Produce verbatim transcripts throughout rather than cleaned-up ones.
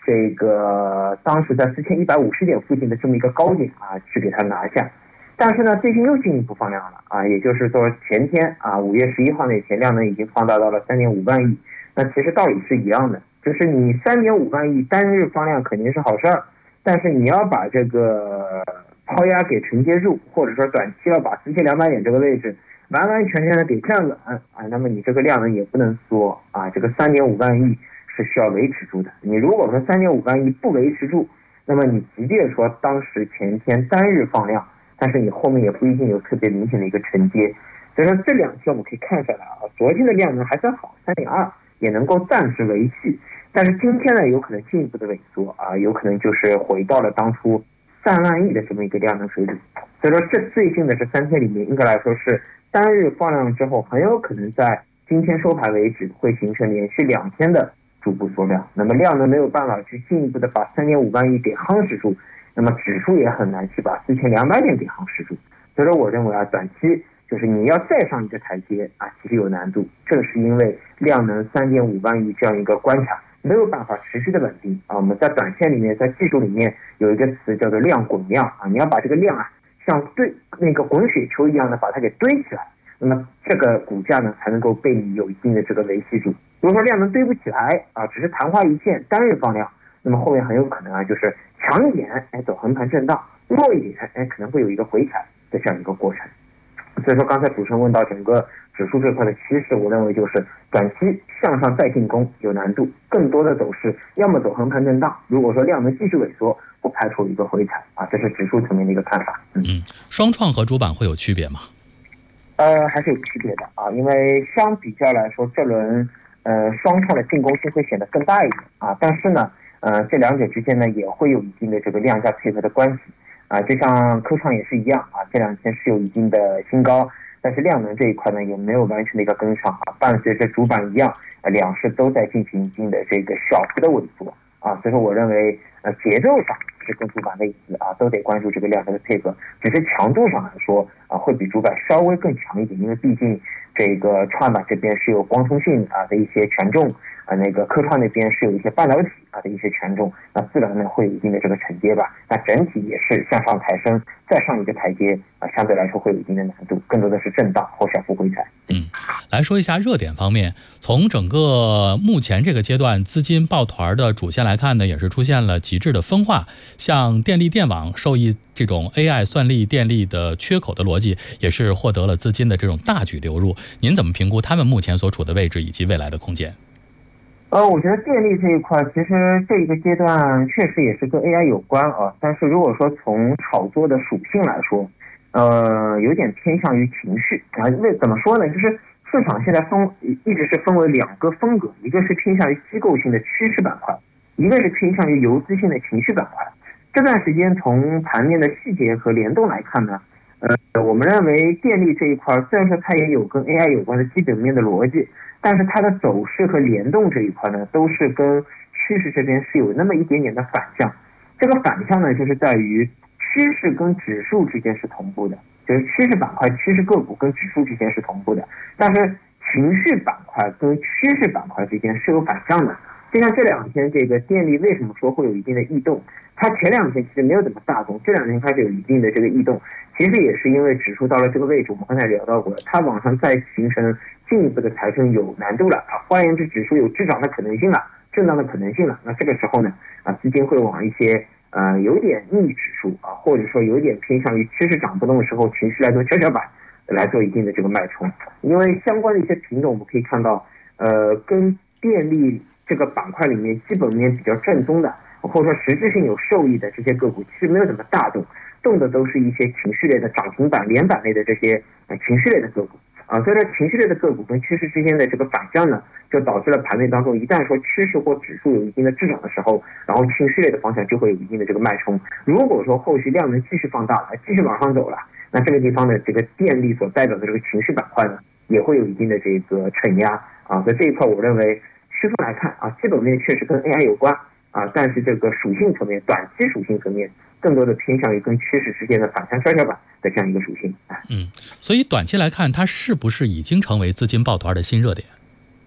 这个当时在四千一百五十点附近的这么一个高点啊，去给它拿下。但是呢，最近又进一步放量了啊，也就是说前天啊，五月十一号那天量能已经放大到了三点五万亿。那其实道理是一样的，就是你三点五万亿单日放量肯定是好事儿，但是你要把这个抛压给承接住，或者说短期要把四千两百点这个位置完完全全的给站稳啊，那么你这个量能也不能缩啊，这个三点五万亿是需要维持住的。你如果说三点五万亿不维持住，那么你即便说当时前天单日放量，但是你后面也不一定有特别明显的一个承接。所以说这两天我们可以看下来啊，昨天的量能还算好，三点二也能够暂时维系，但是今天呢有可能进一步的萎缩啊，有可能就是回到了当初三万亿的这么一个量能水准。所以说这最近的这三天里面，应该来说是单日放量之后，很有可能在今天收盘为止会形成连续两天的逐步缩量，那么量能没有办法去进一步的把三点五万亿给夯实住，那么指数也很难去把四千两百点给夯实住。所以说我认为啊，短期就是你要再上一个台阶啊，其实有难度，正是因为量能三点五万亿这样一个关卡没有办法持续的稳定啊。我们在短线里面，在技术里面有一个词叫做量滚量啊，你要把这个量啊像堆那个滚雪球一样的把它给堆起来，那么这个股价呢才能够被你有一定的这个维系住。如果说量能堆不起来啊，只是昙花一现单日放量，那么后面很有可能啊就是强一点哎走横盘震荡，弱一点哎可能会有一个回踩的这样一个过程。所以说刚才主持人问到整个指数这块的趋势，我认为就是短期向上再进攻有难度，更多的走势要么走横盘震荡，如果说量能继续萎缩，不排除一个回踩啊，这是指数层面的一个看法。 嗯，嗯双创和主板会有区别吗？ 呃，还是有区别的啊，因为相比较来说，这轮呃双创的进攻性会显得更大一点啊，但是呢，呃这两者之间呢也会有一定的这个量价配合的关系。啊，就像科创也是一样啊，这两天是有一定的新高，但是量能这一块呢也没有完全的一个跟上啊，伴随着主板一样，呃，两市都在进行一定的这个小幅的萎缩啊，所以说我认为呃节奏上是跟主板类似啊，都得关注这个量能的配合，只是强度上来说啊会比主板稍微更强一点，因为毕竟这个创板这边是有光通信啊的一些权重。啊，那个科创那边是有一些半导体啊的一些权重，那自然呢会有一定的这个承接吧。那整体也是向上抬升，再上一个台阶啊，相对来说会有一定的难度，更多的是震荡或小幅回踩。 嗯，来说一下热点方面，从整个目前这个阶段资金抱团的主线来看呢，也是出现了极致的分化，像电力电网受益这种 A I 算力电力的缺口的逻辑，也是获得了资金的这种大举流入。您怎么评估他们目前所处的位置以及未来的空间？ 呃，我觉得电力这一块，其实这一个阶段确实也是跟 A I 有关啊。但是如果说从炒作的属性来说，呃，有点偏向于情绪啊。为怎么说呢？就是市场现在分一直是分为两个风格，一个是偏向于机构性的趋势板块，一个是偏向于游资性的情绪板块。这段时间从盘面的细节和联动来看呢，呃，我们认为电力这一块虽然说它也有跟 A I 有关的基本面的逻辑，但是它的走势和联动这一块呢，都是跟趋势这边是有那么一点点的反向。这个反向呢，就是在于趋势跟指数之间是同步的，就是趋势板块、趋势个股跟指数之间是同步的，但是情绪板块跟趋势板块之间是有反向的。就像这两天这个电力为什么说会有一定的异动？它前两天其实没有怎么大动，这两天开始有一定的这个异动，其实也是因为指数到了这个位置，我们刚才聊到过了，它往上再形成进一步的抬升有难度了啊。换言之，指数有滞涨的可能性了，震荡的可能性了。那这个时候呢，啊，资金会往一些呃有点逆指数啊，或者说有点偏向于趋势涨不动的时候，情绪来做跷跷板来做一定的这个脉冲。因为相关的一些品种，我们可以看到，呃，跟电力这个板块里面基本面比较正宗的，或者说实质性有受益的这些个股，其实没有怎么大动，动的都是一些情绪类的涨停板、连板类的这些呃情绪类的个股啊。所以说，情绪类的个股跟趋势之间的这个反向呢，就导致了盘面当中，一旦说趋势或指数有一定的滞涨的时候，然后情绪类的方向就会有一定的这个脉冲。如果说后续量能继续放大了，继续往上走了，那这个地方的这个电力所代表的这个情绪板块呢，也会有一定的这个承压啊。所以这一块，我认为区分来看啊，基本面确实跟 A I 有关啊，但是这个属性层面、短期属性层面，更多的偏向于跟趋势之间的反向跷跷板的这样一个属性。 嗯，所以短期来看，它是不是已经成为资金抱团的新热点？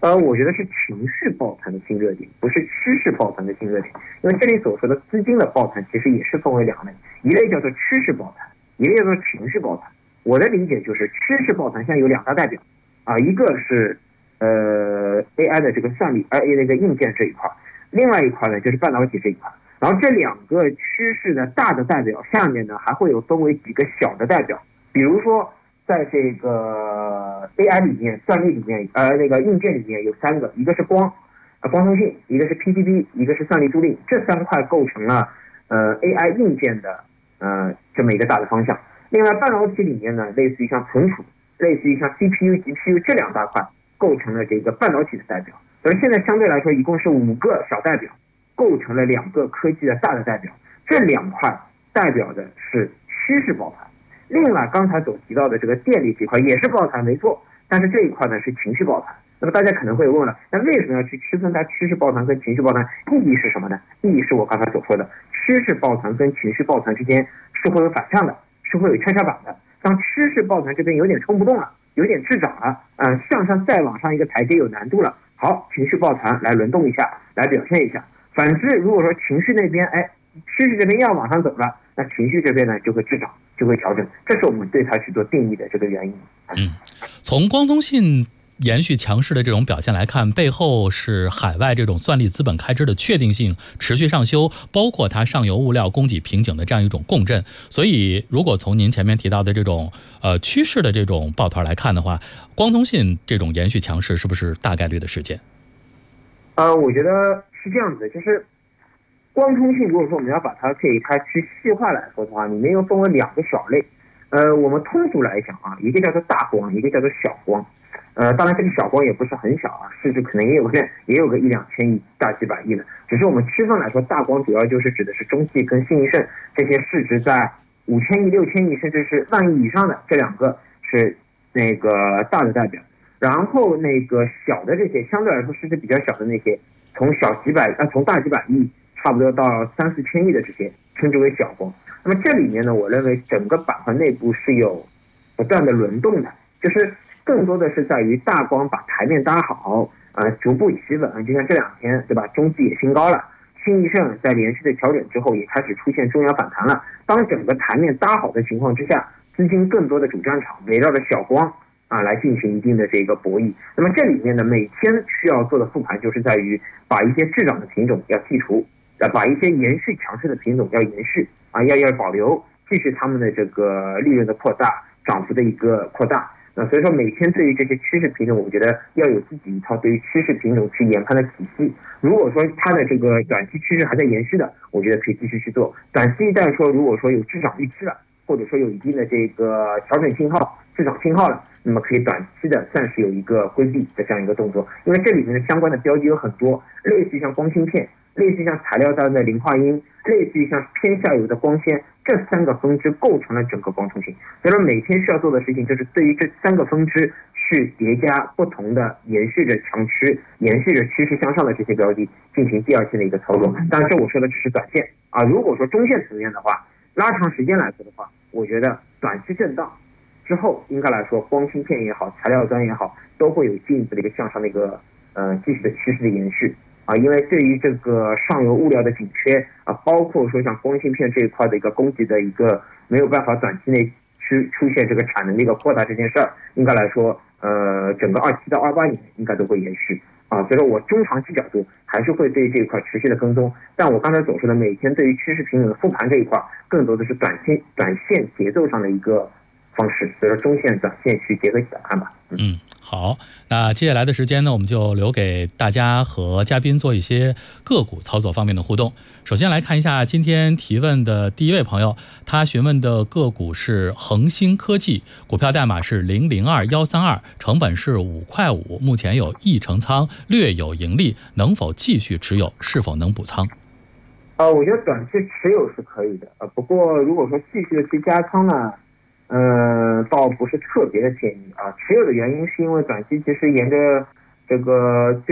呃，我觉得是情绪抱团的新热点，不是趋势抱团的新热点。因为这里所说的资金的抱团，其实也是分为两类，一类叫做趋势抱团，一类叫做情绪抱团。我的理解就是趋势抱团现在有两大代表，啊，一个是呃 A I 的这个算力，呃那个硬件这一块，另外一块呢就是半导体这一块。然后这两个趋势的大的代表下面呢，还会有分为几个小的代表，比如说。在这个 A I 里面，算力里面，呃，那个硬件里面有三个，一个是光，呃，光通信，一个是 P C B， 一个是算力租赁，这三块构成了呃 A I 硬件的呃这么一个大的方向。另外，半导体里面呢，类似于像存储，类似于像 C P U、G P U 这两大块构成了这个半导体的代表。而现在相对来说，一共是五个小代表，构成了两个科技的大的代表。这两块代表的是趋势抱团。另外，刚才所提到的这个电力这块也是抱团，没错，但是这一块呢是情绪抱团。那么大家可能会问了，那为什么要去区分它趋势抱团跟情绪抱团？意义是什么呢？意义是我刚才所说的，趋势抱团跟情绪抱团之间是会有反向的，是会有跷跷板的。当趋势抱团这边有点冲不动了，有点滞涨了，嗯、呃，向上再往上一个台阶有难度了，好，情绪抱团来轮动一下，来表现一下。反之，如果说情绪那边，哎，趋势这边要往上走了，那情绪这边呢就会滞涨，就会调整，这是我们对它去做定义的这个原因。 嗯，从光通信延续强势的这种表现来看，背后是海外这种算力资本开支的确定性持续上修，包括它上游物料供给瓶颈的这样一种共振。所以，如果从您前面提到的这种呃趋势的这种抱团来看的话，光通信这种延续强势是不是大概率的事件？ 呃，我觉得是这样子的，就是光通信，如果说我们要把它给它去细化来说的话，里面又分为两个小类。呃，我们通俗来讲啊，一个叫做大光，一个叫做小光。呃，当然这个小光也不是很小啊，市值可能也有个也有个一两千亿、大几百亿的。只是我们区分来说，大光主要就是指的是中汽跟信义盛这些市值在五千亿、六千亿甚至是万亿以上的这两个是那个大的代表。然后那个小的这些相对来说市值比较小的那些，从小几百啊，从大几百亿。差不多到三四千亿的这些称之为小光。那么这里面呢，我认为整个板块内部是有不断的轮动的，就是更多的是在于大光把台面搭好，呃，逐步企稳。就像这两天，对吧？中纪也新高了，信义盛在连续的调整之后，也开始出现中央反弹了。当整个台面搭好的情况之下，资金更多的主战场围绕着小光啊来进行一定的这个博弈。那么这里面呢，每天需要做的复盘就是在于把一些滞涨的品种要剔除。呃，把一些延续强势的品种要延续啊，要要保留，继续他们的这个利润的扩大，涨幅的一个扩大。那所以说，每天对于这些趋势品种，我觉得要有自己一套对于趋势品种去研判的体系。如果说它的这个短期趋势还在延续的，我觉得可以继续去做。短期一旦说如果说有滞涨预期了，或者说有一定的这个调整信号、市场信号了，那么可以短期的暂时有一个规避的这样一个动作。因为这里面的相关的标的有很多，类似于像光芯片。类似于像材料端的磷化铟，类似于像偏下游的光纤，这三个分支构成了整个光通信。所以说每天需要做的事情就是对于这三个分支去叠加不同的延续着强趋、延续着趋势向上的这些标的，进行第二线的一个操作。当然，这我说的只是短线啊。如果说中线层面的话，拉长时间来说的话，我觉得短期震荡之后，应该来说光芯片也好，材料端也好，都会有进一步的一个向上的一个呃继续的趋势的延续。啊，因为对于这个上游物料的紧缺啊，包括说像光芯片这一块的一个供给的一个没有办法短期内去出现这个产能的一个扩大这件事儿，应该来说，呃，整个二七到二八年应该都会延续啊。所以说我中长期角度还是会对这一块持续的跟踪，但我刚才所说的每天对于趋势品种的复盘这一块，更多的是短线短线节奏上的一个方式，所以说中线、短线去结合起来看吧。 嗯, 嗯，好，那接下来的时间呢，我们就留给大家和嘉宾做一些个股操作方面的互动。首先来看一下今天提问的第一位朋友，他询问的个股是恒星科技，股票代码是零零二幺三二，成本是五块五，目前有一成仓，略有盈利，能否继续持有？是否能补仓？ 呃，我觉得短期持有是可以的，呃，不过如果说继续的去加仓呢？呃，倒不是特别的建议啊。持有的原因是因为短期其实沿着这个最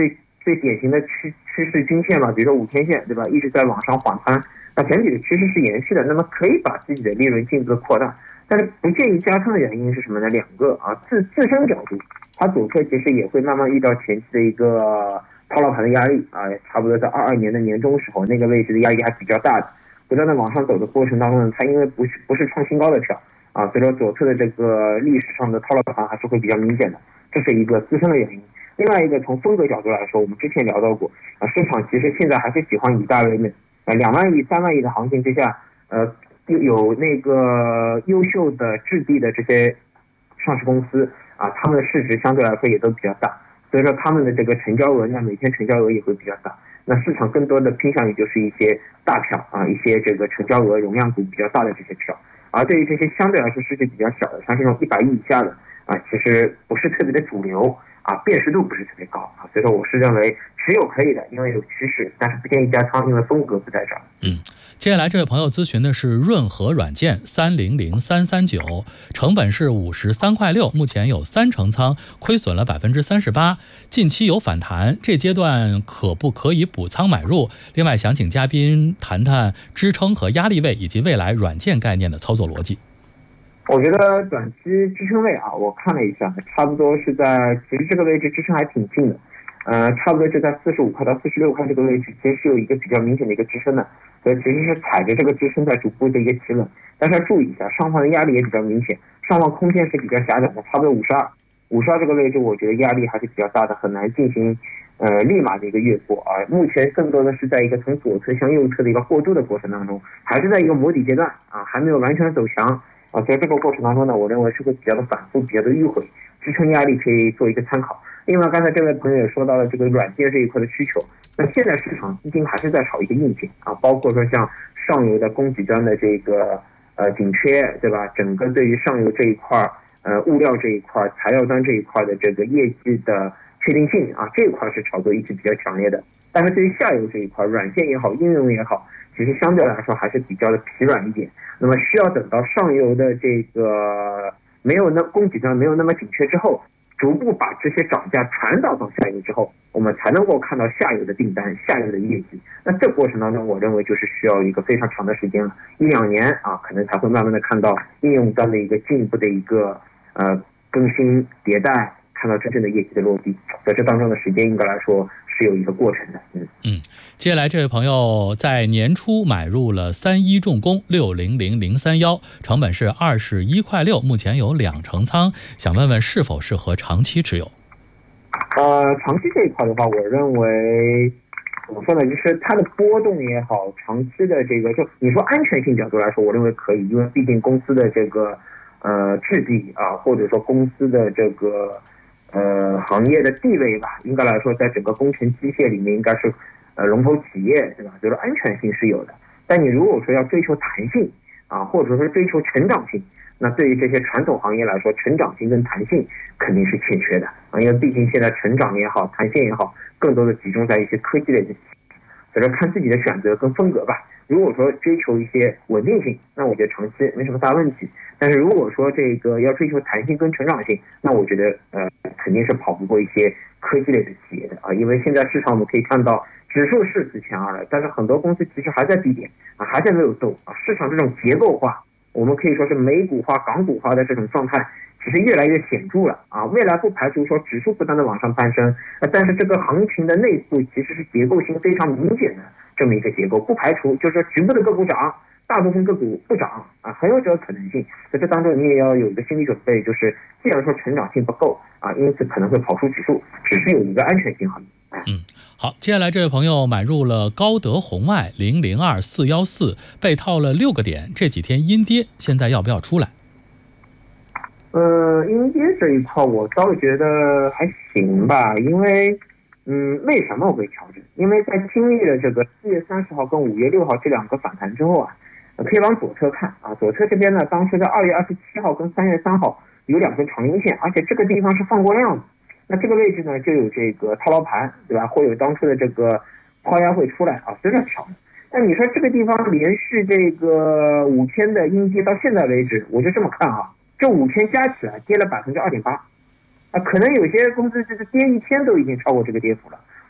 最典型的趋趋势均线嘛，比如说五天线，对吧？一直在往上缓攀，那整体的趋势是延续的，那么可以把自己的利润进一步的扩大。但是不建议加仓的原因是什么呢？两个啊，自自身角度，它左侧其实也会慢慢遇到前期的一个套牢盘的压力啊，差不多在二二年的年中时候，那个位置的压力还比较大的。不断的往上走的过程当中呢，它因为不是不是创新高的票啊，所以说左侧的这个历史上的套牢盘还是会比较明显的，这是一个自身的原因。另外一个从风格角度来说，我们之前聊到过啊，市场其实现在还是喜欢以大为美啊，两万亿、三万亿的行情之下，呃。有那个优秀的质地的这些上市公司啊，他们的市值相对来说也都比较大，所以说他们的这个成交额呢，每天成交额也会比较大。那市场更多的偏向于就是一些大票啊，一些这个成交额容量股比较大的这些票，而对于这些相对来说市值比较小的，像这种一百亿以下的啊，其实不是特别的主流啊，辨识度不是特别高啊，所以说我是认为持有可以的，因为有趋势，但是不建议加仓，因为风格不在这儿。 嗯。接下来这位朋友咨询的是润和软件三零零三三九，成本是五十三块六，目前有三成仓，亏损了百分之三十八，近期有反弹，这阶段可不可以补仓买入？另外想请嘉宾谈谈支撑和压力位以及未来软件概念的操作逻辑。 我觉得短期支撑位啊，我看了一下，差不多是在，其实这个位置支撑还挺近的，呃，差不多就在四十五块到四十六块这个位置，其实是有一个比较明显的一个支撑的。所以其实是踩着这个支撑在逐步的一个企稳，但是要注意一下，上方的压力也比较明显，上方空间是比较狭窄的，差不多五十二，五十二这个位置，我觉得压力还是比较大的，很难进行呃立马的一个越过啊。目前更多的是在一个从左侧向右侧的一个过渡的过程当中，还是在一个摸底阶段啊，还没有完全走强啊。在这个过程当中呢，我认为是会比较的反复，比较的迂回，支撑压力可以做一个参考。另外，刚才这位朋友也说到了这个软件这一块的需求，那现在市场资金还是在炒一个硬件啊，包括说像上游的供给端的这个呃紧缺，对吧？整个对于上游这一块呃物料这一块、材料端这一块的这个业绩的确定性啊，这一块是炒作一直比较强烈的。但是对于下游这一块，软件也好，应用也好，其实相对来说还是比较的疲软一点。那么需要等到上游的这个没有那供给端没有那么紧缺之后，逐步把这些涨价传导到下游之后，我们才能够看到下游的订单、下游的业绩。那这过程当中，我认为就是需要一个非常长的时间了，一两年啊，可能才会慢慢的看到应用端的一个进一步的一个呃更新迭代，看到真正的业绩的落地。在这当中的时间应该来说是有一个过程的。嗯嗯，接下来这位朋友在年初买入了三一重工六零零零三一，成本是二十一块六，目前有两成仓，想问问是否适合长期持有？ 呃，长期这一块的话，我认为怎么说呢，就是它的波动也好，长期的这个就你说安全性角度来说，我认为可以，因为毕竟公司的这个呃质地啊，或者说公司的这个呃行业的地位吧，应该来说在整个工程机械里面应该是呃龙头企业，对吧？就是安全性是有的。但你如果说要追求弹性啊，或者说追求成长性，那对于这些传统行业来说，成长性跟弹性肯定是欠缺的啊，因为毕竟现在成长也好，弹性也好，更多的集中在一些科技类的企业，所以说看自己的选择跟风格吧。如果说追求一些稳定性，那我觉得长期没什么大问题。但是如果说这个要追求弹性跟成长性，那我觉得呃肯定是跑不过一些科技类的企业的啊，因为现在市场我们可以看到指数是四千二了，但是很多公司其实还在低点啊，还在没有动啊，市场这种结构化，我们可以说是美股化、港股化的这种状态，其实越来越显著了啊。未来不排除说指数不断的往上攀升，但是这个行情的内部其实是结构性非常明显的这么一个结构，不排除就是说局部的个股涨，大部分个股不涨啊，很有这个可能性。在这当中你也要有一个心理准备，就是既然说成长性不够啊，因此可能会跑出指数，只是有一个安全性行情。 嗯，好，接下来这位朋友买入了高德红外零零二四一四，被套了六个点，这几天阴跌，现在要不要出来？ 呃，阴跌这一块我倒是觉得还行吧，因为嗯，为什么我会调整？因为在经历了这个四月三十号跟五月六号这两个反弹之后啊，可以往左侧看啊，左侧这边呢，当初在二月二十七号跟三月三号有两根长阴线，而且这个地方是放过量的。那这个位置呢，就有这个套牢盘，对吧？会有当初的这个抛压会出来啊，随着调。那你说这个地方连续这个五天的阴跌到现在为止，我就这么看啊，这五天加起来跌了百分之二点八，啊，可能有些公司就是跌一天都已经超过这个跌幅了。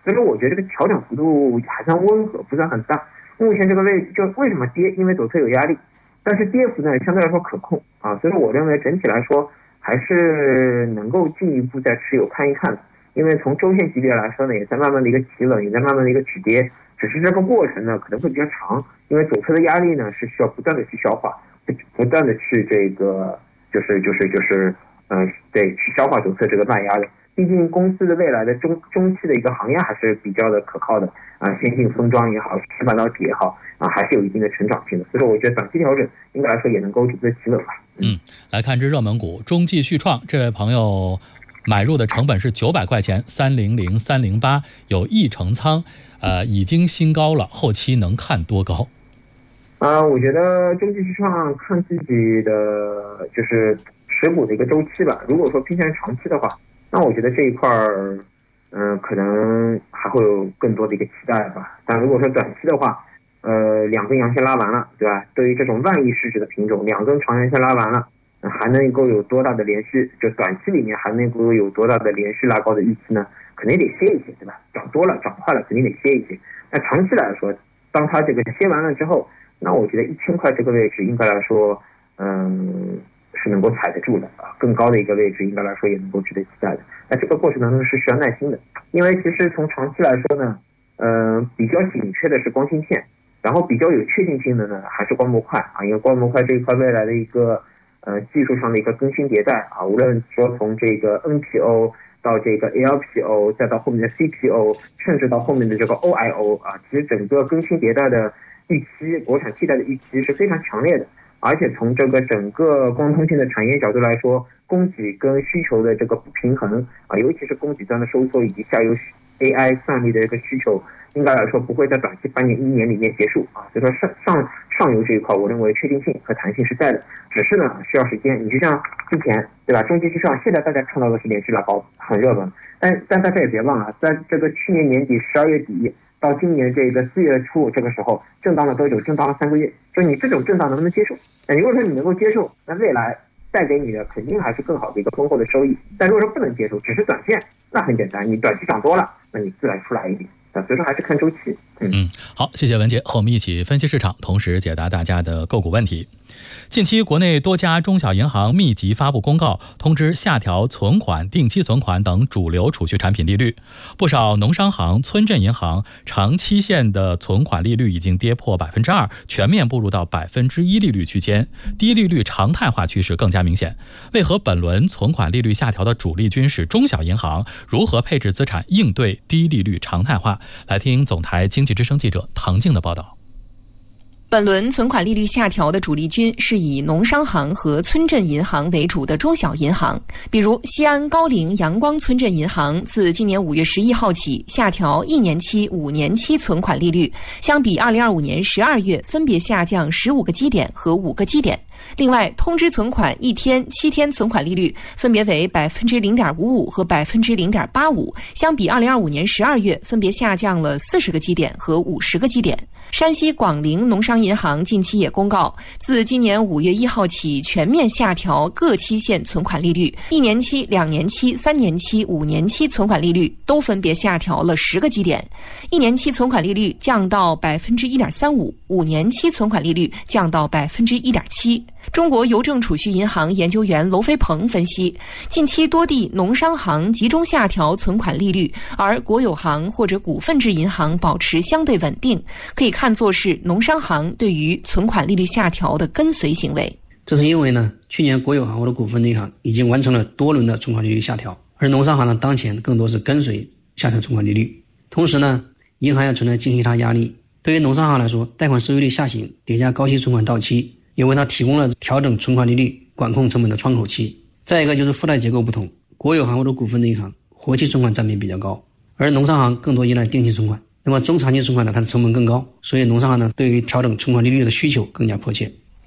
所以说我觉得这个调整幅度还算温和，不算很大。目前这个位置就为什么跌？因为左侧有压力，但是跌幅呢相对来说可控啊，所以我认为整体来说还是能够进一步再持有看一看的。因为从周线级别来说呢，也在慢慢的一个企稳，也在慢慢的一个止跌，只是这个过程呢可能会比较长，因为左侧的压力呢是需要不断的去消化，不断的去这个就是就是就是嗯、呃、对去消化左侧这个卖压的。毕竟公司的未来的中中期的一个行业还是比较的可靠的啊，先进封装也好，先半导体也好啊，还是有一定的成长性的。所以说我觉得短期调整应该来说也能够逐步企稳吧。 嗯，来看这热门股中继续创，这位朋友买入的成本是九百块钱，三零零三零八有一成仓，呃，已经新高了，后期能看多高？ 啊、呃，我觉得中继续创看自己的就是持股的一个周期吧。如果说偏向于长期的话，那我觉得这一块儿，嗯、呃，可能还会有更多的一个期待吧。但如果说短期的话，呃，两根阳线拉完了，对吧？对于这种万亿市值的品种，两根长阳线拉完了。还能够有多大的连续，就短期里面还能够有多大的连续拉高的预期呢？肯定得歇一歇，对吧？涨多了涨快了肯定得歇一歇。那长期来说，当它这个歇完了之后，那我觉得一千块这个位置应该来说嗯是能够踩得住的啊，更高的一个位置应该来说也能够值得期待的。那这个过程当中是需要耐心的，因为其实从长期来说呢嗯、呃、比较紧缺的是光芯片，然后比较有确定性的呢还是光模块啊，因为光模块这一块未来的一个呃，技术上的一个更新迭代啊，无论说从这个 N P O 到这个 L P O， 再到后面的 C P O， 甚至到后面的这个 O I O 啊，其实整个更新迭代的预期，国产替代的预期是非常强烈的。而且从这个整个光通信的产业角度来说，供给跟需求的这个不平衡啊，尤其是供给端的收缩以及下游 A I 算力的这个需求，应该来说不会在短期半年一年里面结束啊。所以说上上上游这一块，我认为确定性和弹性是在的，只是呢需要时间。你就像之前对吧，中继续上，现在大家看到的是连续拉高，很热门，但但大家也别忘了，在这个去年年底十二月底到今年这个四月初这个时候，震荡了多久？震荡了三个月。所以你这种震荡能不能接受？那如果说你能够接受，那未来带给你的肯定还是更好的一个丰厚的收益。但如果说不能接受，只是短线，那很简单，你短期涨多了，那你自然出来一点。所以说还是看周期。 嗯, 嗯好，谢谢文杰和我们一起分析市场，同时解答大家的个股问题。近期国内多家中小银行密集发布公告，通知下调存款、定期存款等主流储蓄产品利率。不少农商行、村镇银行长期限的存款利率已经跌破百分之二，全面步入到百分之一利率区间，低利率常态化趋势更加明显。为何本轮存款利率下调的主力军是中小银行？如何配置资产应对低利率常态化？来听总台经济之声记者唐静的报道。 本轮存款利率下调的主力军是以农商行和村镇银行为主的中小银行，比如西安高陵阳光村镇银行自今年五月十一号起下调一年期、五年期存款利率，相比二零二五年十二月分别下降十五个基点和五个基点。另外，通知存款一天、七天存款利率分别为百分之零点五五和百分之零点八五，相比二零二五年十二月分别下降了四十个基点和五十个基点。山西广陵农商银行近期也公告，自今年五月一号起全面下调各期限存款利率，一年期、两年期、三年期、五年期存款利率都分别下调了十个基点，一年期存款利率降到百分之一点三五，五年期存款利率降到百分之一点七。中国邮政储蓄银行研究员娄飞鹏分析，近期多地农商行集中下调存款利率，而国有行或者股份制银行保持相对稳定，可以看作是农商行对于存款利率下调的跟随行为。 这是因为呢，去年国有行或者股份制银行已经完成了多轮的存款利率下调，而农商行呢，当前更多是跟随下调存款利率。同时呢，银行也存在净息差压力。对于农商行来说，贷款收益率下行叠加高息存款到期，也为它提供了调整存款利率、管控成本的窗口期。再一个就是负债结构不同，国有行或者股份制银行活期存款占比比较高，而农商行更多依赖定期存款。那么中长期存款呢，它的成本更高，所以农商行呢对于调整存款利率的需求更加迫切。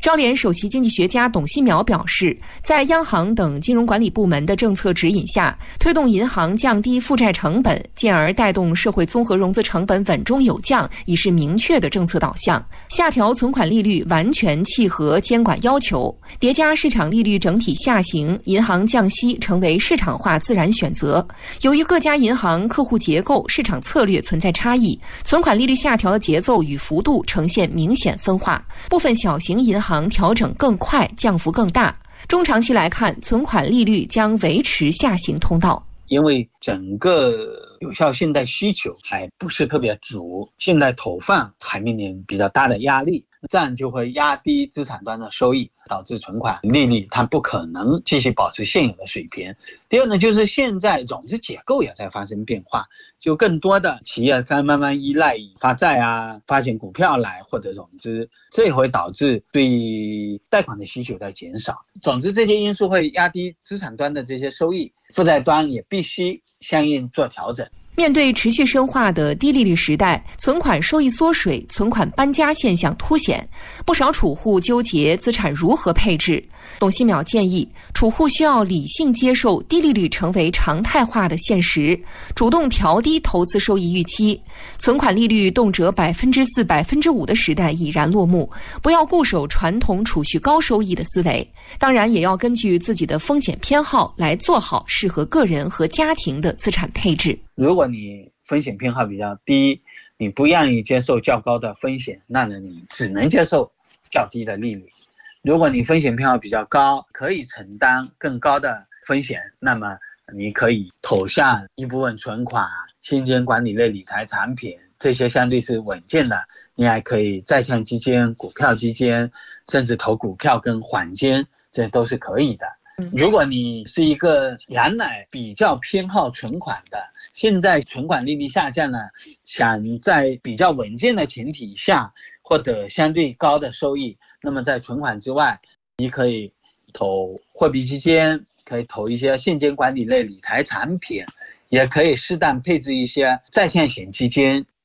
招联首席经济学家董希淼表示，在央行等金融管理部门的政策指引下，推动银行降低负债成本，进而带动社会综合融资成本稳中有降，已是明确的政策导向。下调存款利率完全契合监管要求，叠加市场利率整体下行，银行降息成为市场化自然选择。由于各家银行客户结构、市场策略存在差异，存款利率下调的节奏与幅度呈现明显分化，部分小型银行调整更快，降幅更大。中长期来看，存款利率将维持下行通道。 因为整个有效信贷需求还不是特别足，信贷投放还面临比较大的压力，这样就会压低资产端的收益，导致存款利率它不可能继续保持现有的水平。第二呢，就是现在融资结构也在发生变化，就更多的企业它慢慢依赖以发债啊、发行股票来获得融资，这也会导致对贷款的需求在减少。总之，这些因素会压低资产端的这些收益，负债端也必须相应做调整。 面对持续深化的低利率时代，存款收益缩水、存款搬家现象凸显，不少储户纠结资产如何配置。董希淼建议，储户需要理性接受低利率成为常态化的现实，主动调低投资收益预期。存款利率动辄百分之四、百分之五的时代已然落幕，不要固守传统储蓄高收益的思维。当然，也要根据自己的风险偏好来做好适合个人和家庭的资产配置。 如果你风险偏好比较低，你不愿意接受较高的风险，那呢你只能接受较低的利率。如果你风险偏好比较高，可以承担更高的风险，那么你可以投向一部分存款、现金管理类理财产品，这些相对是稳健的。你还可以债券基金、股票基金，甚至投股票跟黄金，这都是可以的。如果你是一个原来比较偏好存款的，现在存款利率下降了，想在比较稳健的前提下获得相对高的收益，那么在存款之外，你可以投货币基金，可以投一些现金管理类理财产品，也可以适当配置一些债券型基金。